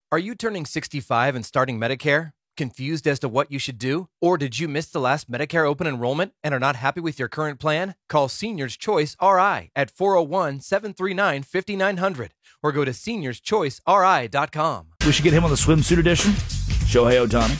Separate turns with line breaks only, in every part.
Are you turning 65 and starting Medicare? Confused as to what you should do? Or did you miss the last Medicare open enrollment and are not happy with your current plan? Call Seniors Choice RI at 401-739-5900 or go to seniorschoiceri.com.
We should get him on the swimsuit edition. Shohei Ohtani.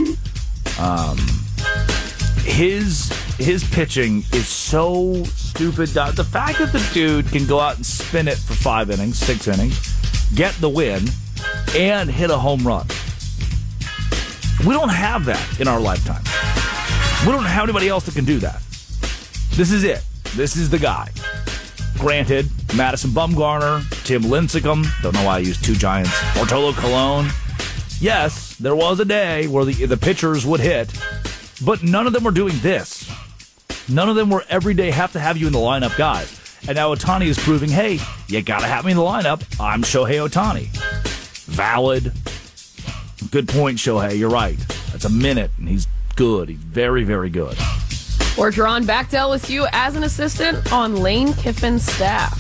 His pitching is so stupid. The fact that the dude can go out and spin it for 5 innings, 6 innings, get the win, and hit a home run. We don't have that in our lifetime. We don't have anybody else that can do that. This is it. This is the guy. Granted, Madison Bumgarner, Tim Lincecum, don't know why I used 2 Giants, Bartolo Colon. Yes, there was a day where the pitchers would hit, but none of them were doing this. None of them were everyday have to have you in the lineup guys. And now Ohtani is proving, hey, you got to have me in the lineup. I'm Shohei Ohtani. Valid. Good point, Shohei. You're right. That's a minute, and he's good. He's very, very good.
Orgeron back to LSU as an assistant on Lane Kiffin's staff.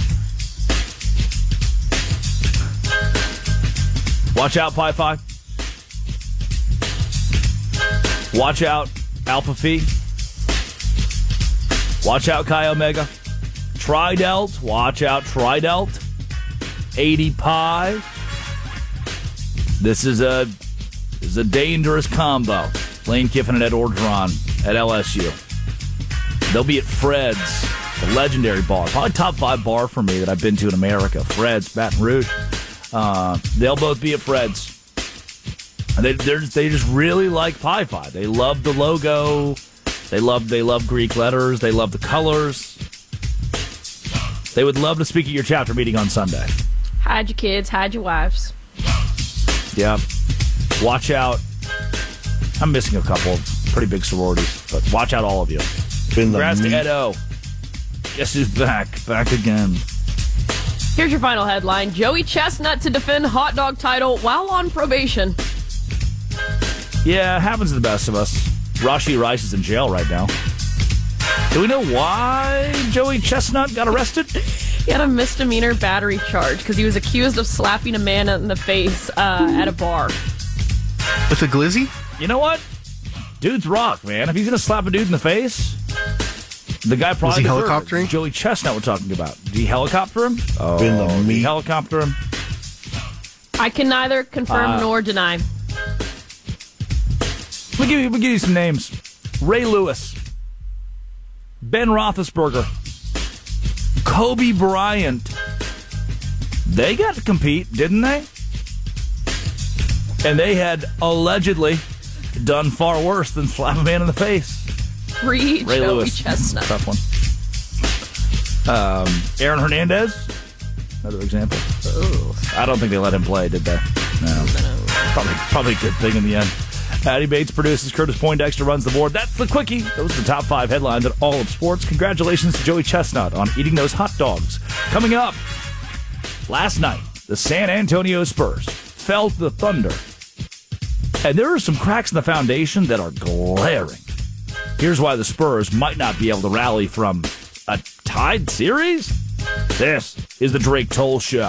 Watch out, Pi Phi. Watch out, Alpha Phi. Watch out, Chi Omega. Tridelt. Watch out, Tridelt. 80 Pi. This is a dangerous combo. Lane Kiffin and Ed Orgeron at LSU. They'll be at Fred's, the legendary bar. Probably top 5 bar for me that I've been to in America. Fred's, Baton Rouge. They'll both be at Fred's. And they just really like Pi Phi. They love the logo. They love Greek letters. They love the colors. They would love to speak at your chapter meeting on Sunday.
Hide your kids, hide your wives.
Yeah. Watch out. I'm missing a couple of pretty big sororities, but watch out, all of you. Congrats to Ed O. Guess who's back? Back again.
Here's your final headline. Joey Chestnut to defend hot dog title while on probation.
Yeah, it happens to the best of us. Rashi Rice is in jail right now. Do we know why Joey Chestnut got arrested?
He had a misdemeanor battery charge because he was accused of slapping a man in the face at a bar.
With a glizzy?
You know what? Dude's rock, man. If he's going to slap a dude in the face, the guy probably
was he helicoptering?
Joey Chestnut we're talking about. Did he helicopter him? Oh, did he helicopter him?
I can neither confirm nor deny.
We'll give you some names. Ray Lewis. Ben Roethlisberger. Kobe Bryant. They got to compete, didn't they? And they had allegedly done far worse than slap a man in the face.
Free
Ray
Joey
Lewis.
Chestnut.
Tough one. Aaron Hernandez. Another example.
Ooh.
I don't think they let him play, did they? No. Probably a good thing in the end. Patty Bates produces. Curtis Poindexter runs the board. That's the Quickie. Those are the top 5 headlines in all of sports. Congratulations to Joey Chestnut on eating those hot dogs. Coming up, last night, the San Antonio Spurs fell to the Thunder. And there are some cracks in the foundation that are glaring. Here's why the Spurs might not be able to rally from a tied series. This is the Drake Toll Show.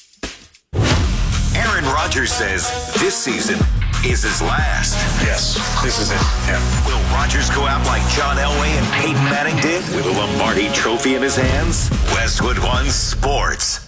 Aaron Rodgers says this season is his last.
Yes, this is it. Yeah.
Will Rodgers go out like John Elway and Peyton Manning did with a Lombardi trophy in his hands? Westwood One Sports.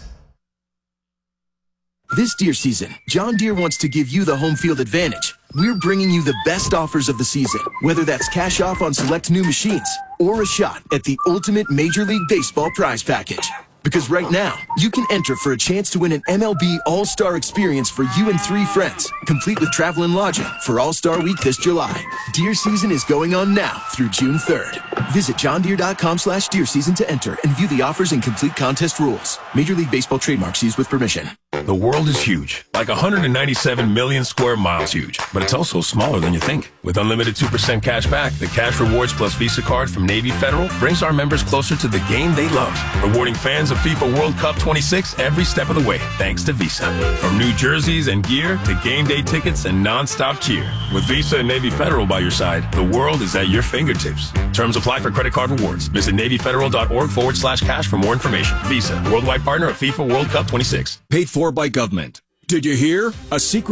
This deer season, John Deere wants to give you the home field advantage. We're bringing you the best offers of the season, whether that's cash off on select new machines or a shot at the ultimate Major League Baseball prize package. Because right now, you can enter for a chance to win an MLB All-Star experience for you and 3 friends, complete with travel and lodging for All-Star Week this July. Deer season is going on now through June 3rd. Visit johndeere.com/deer season to enter and view the offers and complete contest rules. Major League Baseball trademarks used with permission.
The world is huge, like 197 million square miles huge, but it's also smaller than you think. With unlimited 2% cash back, the Cash Rewards Plus Visa card from Navy Federal brings our members closer to the game they love, rewarding fans of FIFA World Cup 26 every step of the way, thanks to Visa. From new jerseys and gear to game day tickets and non-stop cheer. With Visa and Navy Federal by your side, the world is at your fingertips. Terms apply for credit card rewards. Visit NavyFederal.org/cash for more information. Visa, worldwide partner of FIFA World Cup 26.
Paid for by government. Did you hear? A secret